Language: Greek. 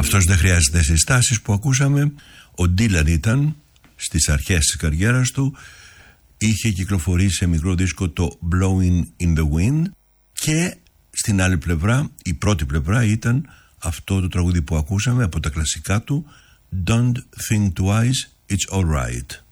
Αυτός δεν χρειάζεται συστάσεις που ακούσαμε. Ο Ντίλαν ήταν στις αρχές της καριέρας του. Είχε κυκλοφορήσει σε μικρό δίσκο το Blowing in the Wind. Και στην άλλη πλευρά, η πρώτη πλευρά ήταν αυτό το τραγούδι που ακούσαμε από τα κλασικά του, Don't Think Twice, It's Alright.